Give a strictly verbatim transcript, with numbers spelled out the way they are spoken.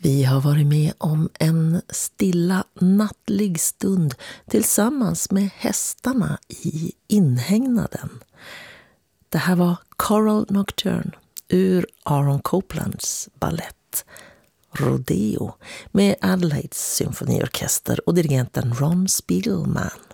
Vi har varit med om en stilla nattlig stund tillsammans med hästarna i inhägnaden. Det här var Choral Nocturne ur Aaron Coplands ballett Rodeo med Adelaides symfoniorkester och dirigenten Ron Spiegelman.